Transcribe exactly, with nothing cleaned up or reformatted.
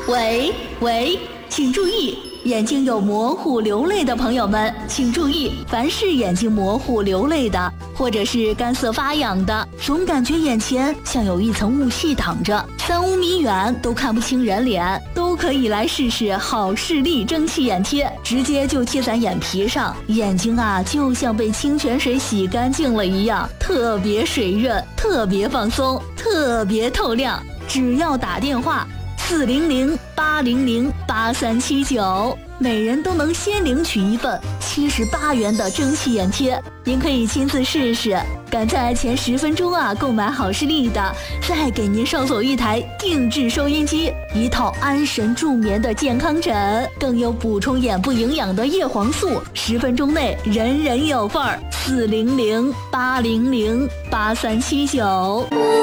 喂喂，请注意，眼睛有模糊流泪的朋友们，请注意，凡是眼睛模糊流泪的，或者是干涩发痒的，总感觉眼前像有一层雾气挡着，三五米远都看不清人脸，都可以来试试好视力蒸汽眼贴，直接就贴在眼皮上，眼睛啊就像被清泉水洗干净了一样，特别水润，特别放松，特别透亮。只要打电话四零零八零零八三七九，每人都能先领取一份七十八元的蒸汽眼贴。您可以亲自试试，赶在前十分钟啊购买好视力的，再给您捎走一台定制收音机，一套安神助眠的健康枕，更有补充眼部营养的叶黄素，十分钟内人人有份儿。四零零八零零八三七九。